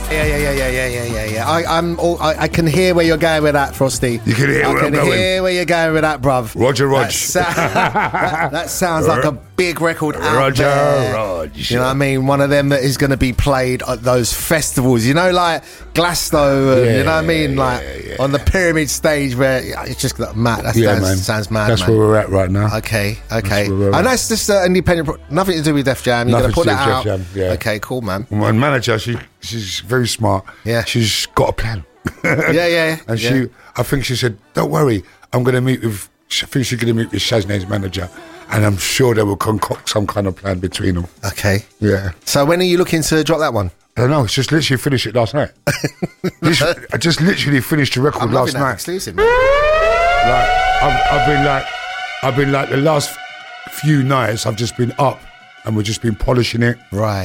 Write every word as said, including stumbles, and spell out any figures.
Yeah, yeah, yeah, yeah, yeah, yeah, yeah, yeah. I, I'm. All, I, I can hear where you're going with that, Frosty. You can hear I where can I'm going. hear where you're going with that, bruv. Roger, Rog. That, sa- that, that sounds like a big record out Roger, there. Rog. You know what I mean? One of them that is going to be played at those festivals. You know, like Glasgow. And, Yeah, you know what I mean? yeah, Like yeah. on the Pyramid stage, where yeah, it's just like, mad. That Yeah, sounds, man. sounds mad. That's man. where we're at right now. Okay, okay. where we're And at. that's just uh, independent. Pro- nothing to do with Def Jam. You're going Nothing to put to do that with out. Def Jam, yeah. Okay, cool, man. My manager, she she's very smart. Yeah. She's got a plan. Yeah, yeah. And yeah. she, I think she said, don't worry, I'm going to meet with, I think she's going to meet with Shaznay's manager, and I'm sure they will concoct some kind of plan between them. Okay. Yeah. So when are you looking to drop that one? I don't know, it's just literally finished it last night. This- I just literally finished the record I'm last loving that night. exclusive, man. Like, I've, I've been like, I've been like the last few nights, I've just been up and we've just been polishing it. Right.